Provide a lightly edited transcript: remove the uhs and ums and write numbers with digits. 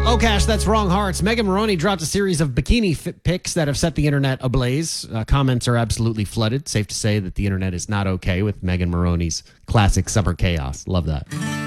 Oh, Cash, that's Wrong Hearts. Megan Moroney dropped a series of bikini pics that have set the internet ablaze. Comments are absolutely flooded. Safe to say that the internet is not okay with Megan Moroney's classic summer chaos. Love that.